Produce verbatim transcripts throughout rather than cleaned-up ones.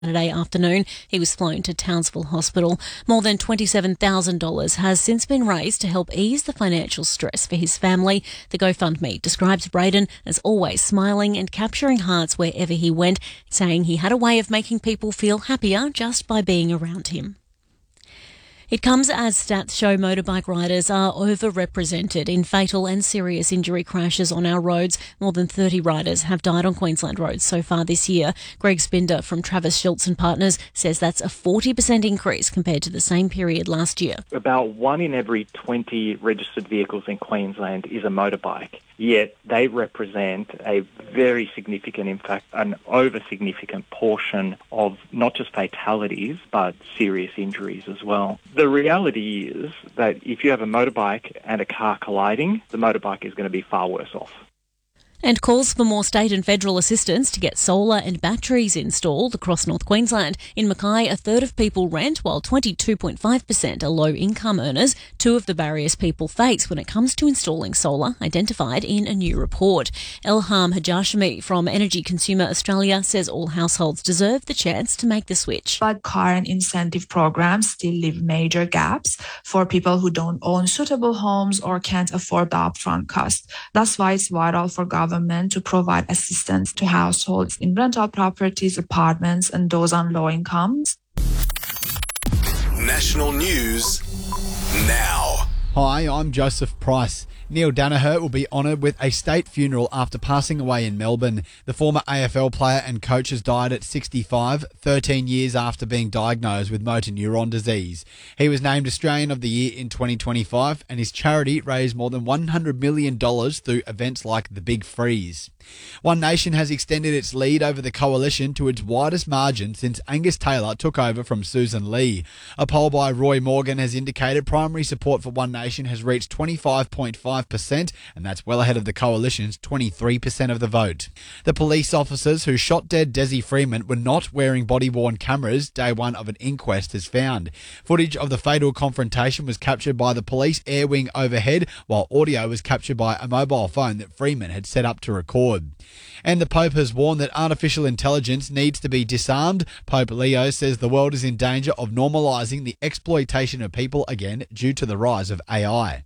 Saturday afternoon. He was flown to Townsville Hospital. More than twenty-seven thousand dollars has since been raised to help ease the financial stress for his family. The GoFundMe describes Braden as always smiling and capturing hearts wherever he went, saying he had a way of making people feel happier just by being around him. It comes as stats show motorbike riders are overrepresented in fatal and serious injury crashes on our roads. More than thirty riders have died on Queensland roads so far this year. Greg Spinder from Travis Schultz and Partners says that's a forty percent increase compared to the same period last year. About one in every twenty registered vehicles in Queensland is a motorbike, yet they represent a very significant, in fact, an over-significant portion of not just fatalities, but serious injuries as well. The reality is that if you have a motorbike and a car colliding, the motorbike is going to be far worse off. And calls for more state and federal assistance to get solar and batteries installed across North Queensland. In Mackay, a third of people rent, while twenty-two point five percent are low-income earners. Two of the barriers people face when it comes to installing solar, identified in a new report. Elham Hajashmi from Energy Consumer Australia says all households deserve the chance to make the switch. But current incentive programs still leave major gaps for people who don't own suitable homes or can't afford the upfront cost. That's why it's vital for government government to provide assistance to households in rental properties, apartments, and those on low incomes. National news now. Hi, I'm Joseph Price. Neil Danaher will be honoured with a state funeral after passing away in Melbourne. The former A F L player and coach has died at sixty-five, thirteen years after being diagnosed with motor neuron disease. He was named Australian of the Year in twenty twenty-five, and his charity raised more than one hundred million dollars through events like the Big Freeze. One Nation has extended its lead over the coalition to its widest margin since Angus Taylor took over from Susan Lee. A poll by Roy Morgan has indicated primary support for One Nation has reached twenty-five point five percent, and that's well ahead of the coalition's twenty-three percent of the vote. The police officers who shot dead Desi Freeman were not wearing body-worn cameras, day one of an inquest has found. Footage of the fatal confrontation was captured by the police air wing overhead, while audio was captured by a mobile phone that Freeman had set up to record. And the Pope has warned that artificial intelligence needs to be disarmed. Pope Leo says the world is in danger of normalising the exploitation of people again due to the rise of A I.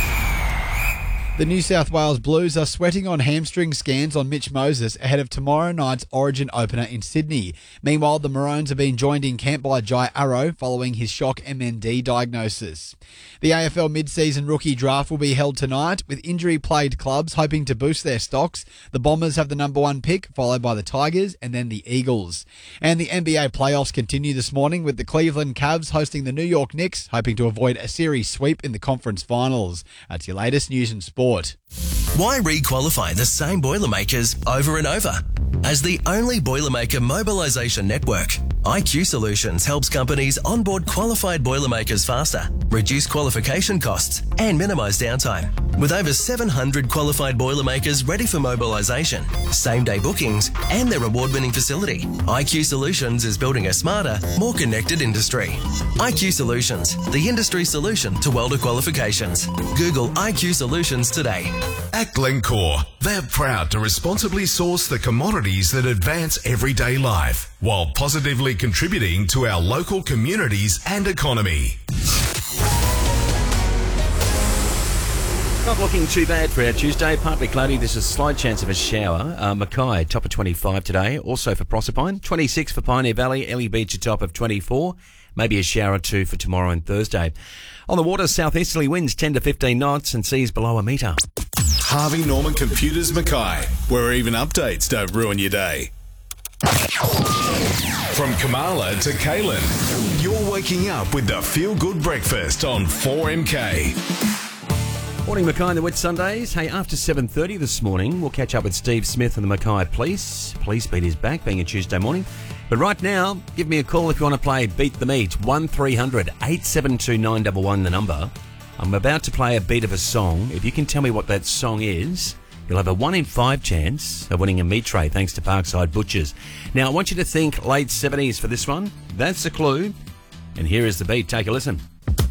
The New South Wales Blues are sweating on hamstring scans on Mitch Moses ahead of tomorrow night's Origin opener in Sydney. Meanwhile, the Maroons have been joined in camp by Jai Arrow following his shock M N D diagnosis. The A F L mid-season rookie draft will be held tonight, with injury-plagued clubs hoping to boost their stocks. The Bombers have the number one pick, followed by the Tigers and then the Eagles. And the N B A playoffs continue this morning, with the Cleveland Cavs hosting the New York Knicks, hoping to avoid a series sweep in the conference finals. That's your latest news and sport. Why re-qualify the same Boilermakers over and over? As the only Boilermaker mobilisation network, I Q Solutions helps companies onboard qualified Boilermakers faster, reduce qualification costs and minimise downtime. With over seven hundred qualified Boilermakers ready for mobilisation, same-day bookings and their award-winning facility, I Q Solutions is building a smarter, more connected industry. I Q Solutions, the industry solution to welder qualifications. Google I Q Solutions today. At Glencore, they're proud to responsibly source the commodities that advance everyday life, while positively contributing to our local communities and economy. Not looking too bad for our Tuesday. Partly cloudy. There's a slight chance of a shower. Uh, Mackay, top of twenty-five today. Also for Proserpine. twenty-six for Pioneer Valley. Ellie Beach, a top of twenty-four. Maybe a shower or two for tomorrow and Thursday. On the water, southeasterly winds ten to fifteen knots and seas below a metre. Harvey Norman Computers Mackay, where even updates don't ruin your day. From Kamala to Kaylin, you're waking up with the Feel Good Breakfast on four M K. Morning, Mackay and the Wet Sundays. Hey, after seven thirty this morning, we'll catch up with Steve Smith and the Mackay Police. Police Beat is back, being a Tuesday morning. But right now, give me a call if you want to play Beat the Meat. one three hundred eight seven two nine one one, the number. I'm about to play a beat of a song. If you can tell me what that song is, you'll have a one in five chance of winning a meat tray thanks to Parkside Butchers. Now, I want you to think late seventies for this one. That's the clue. And here is the beat. Take a listen.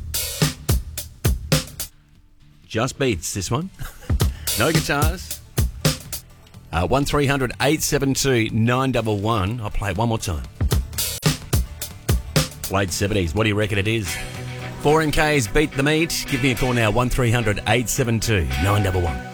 Just beats, this one. No guitars. Uh, one three hundred eight seven two nine one one. I'll play it one more time. Late seventies. What do you reckon it is? four M Ks beat the meat. Give me a call now, one three hundred eight seven two nine one one.